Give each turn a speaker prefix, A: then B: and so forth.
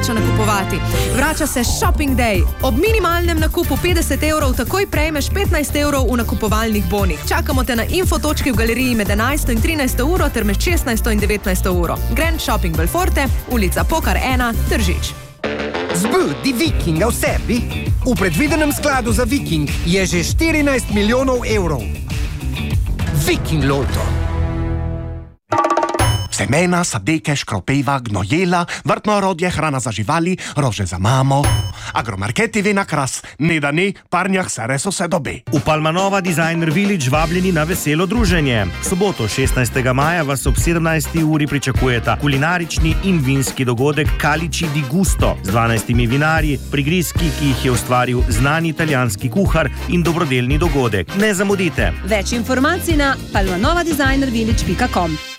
A: splača nakupovati. Vrača se Shopping Day. Ob minimalnem nakupu 50 evrov takoj prejmeš 15 evrov v nakupovalnih bonih. Čakamo te na infotočki v galeriji med 11 in 13 uro ter med 16 in 19 uro. Grand Shopping Belforte, ulica Pokar 1, Tržič.
B: Zbudi Vikinga v sebi. V predvidenem skladu za Viking je že 14 milijonov evrov. Viking Loto.
C: Semena, sadeke, škropejva, gnojela, vrtno orodje, hrana za živali, rože za mamo. Agromarketi vina kras, ne da ne, parnjah se res vse dobe.
D: V Palmanova Designer Village vabljeni na veselo druženje. Soboto 16. maja vas ob 17. uri pričakujeta kulinarični in vinski dogodek Calici di Gusto z 12 vinarji, prigrizki, ki jih je ustvaril znani italijanski kuhar in dobrodelni dogodek. Ne zamudite.
E: Več informacij na palmanovadesignervillage.com.